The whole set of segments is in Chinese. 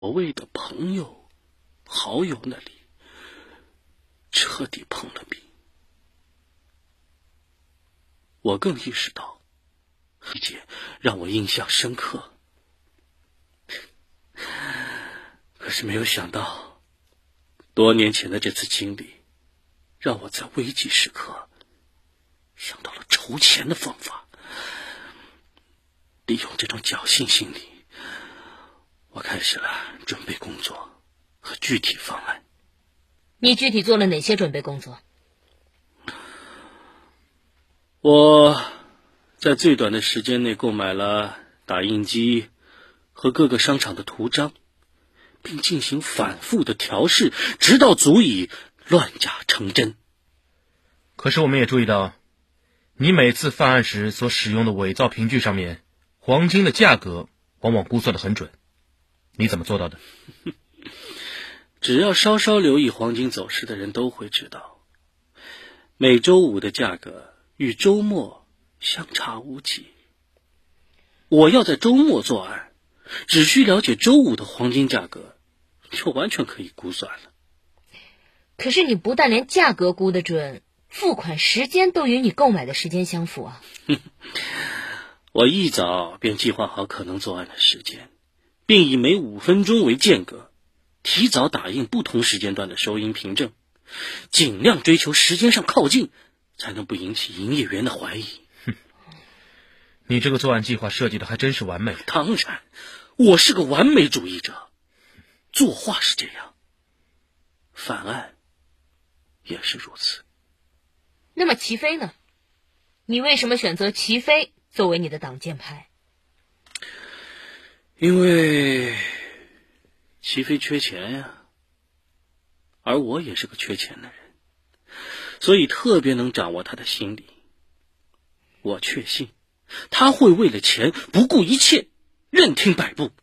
所谓的朋友、好友那里彻底碰了壁。我更意识到，一节让我印象深刻，可是没有想到，多年前的这次经历，让我在危急时刻想到了筹钱的方法。利用这种侥幸心理，我开始了准备工作和具体方案。 你具体做了哪些准备工作？ 我在最短的时间内购买了打印机和各个商场的图章，并进行反复的调试，直到足以乱假成真。 可是我们也注意到，你每次犯案时所使用的伪造凭据上面，黄金的价格往往估算得很准，你怎么做到的？ 只要稍稍留意黄金走势的人都会知道，每周五的价格与周末相差无几。我要在周末作案，只需了解周五的黄金价格，就完全可以估算了。 可是你不但连价格估得准，付款时间都与你购买的时间相符啊。 我一早便计划好可能作案的时间，并以每5分钟为间隔，提早打印不同时间段的收银凭证，尽量追求时间上靠近，才能不引起营业员的怀疑。 你这个作案计划设计的还真是完美。 当然，我是个完美主义者，作画是这样，犯案也是如此。 那么齐飞呢？你为什么选择齐飞作为你的挡箭牌？ 因为齐飞缺钱呀，而我也是个缺钱的人，所以特别能掌握他的心理。我确信他会为了钱不顾一切，任听摆布。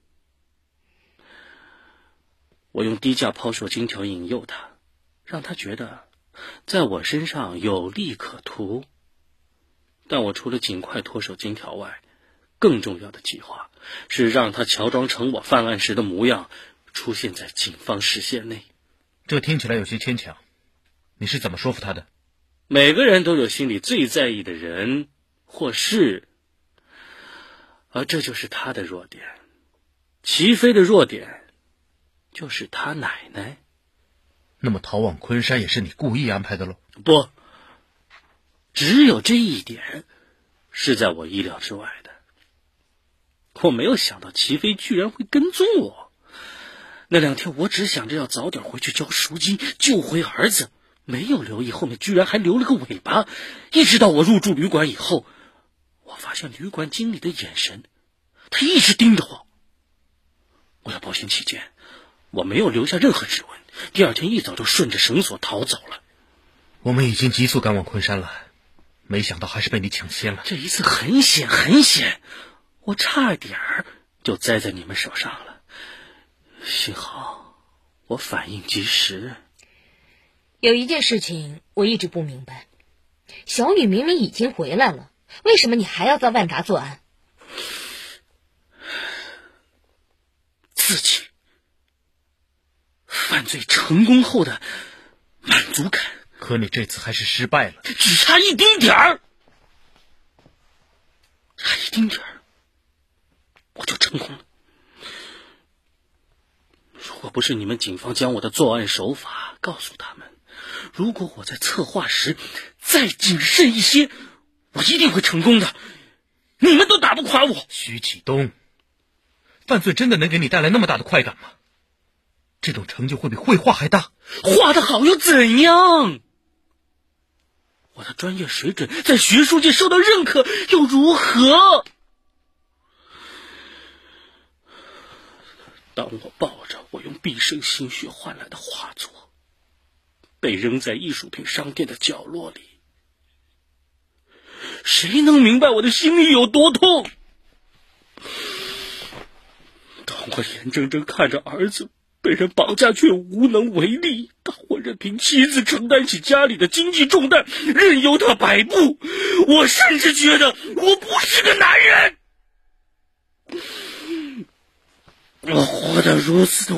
我用低价抛售金条引诱他，让他觉得在我身上有利可图。但我除了尽快脱手金条外，更重要的计划是让他乔装成我犯案时的模样，出现在警方视线内。 这听起来有些牵强，你是怎么说服他的？ 每个人都有心里最在意的人或事，而这就是他的弱点。齐飞的弱点就是他奶奶。 那么逃往昆山也是你故意安排的喽？ 不，只有这一点是在我意料之外的。我没有想到齐飞居然会跟踪我。那2天我只想着要早点回去交赎金，救回儿子，没有留意后面居然还留了个尾巴。一直到我入住旅馆以后，我发现旅馆经理的眼神，他一直盯着我。为了保险起见，我没有留下任何指纹，第2天一早就顺着绳索逃走了。 我们已经急速赶往昆山了，没想到还是被你抢先了。 这一次很险很险，我差点就栽在你们手上了，幸好我反应及时。 有一件事情我一直不明白，小雨明明已经回来了，为什么你还要在万达作案？ 自己犯罪成功后的满足感。 可你这次还是失败了， 只差一丁点儿，差一丁点儿，我就成功了。如果不是你们警方将我的作案手法告诉他们，如果我在策划时再谨慎一些，我一定会成功的。你们都打不垮我。 徐启东，犯罪真的能给你带来那么大的快感吗？这种成就会比绘画还大。 画得好又怎样？我的专业水准在学术界受到认可又如何？当我抱着我用毕生心血换来的画作被扔在艺术品商店的角落里，谁能明白我的心里有多痛？当我眼睁睁看着儿子被人绑架却无能为力，当我任凭妻子承担起家里的经济重担，任由他摆布，我甚至觉得我不是个男人。 我活得如此的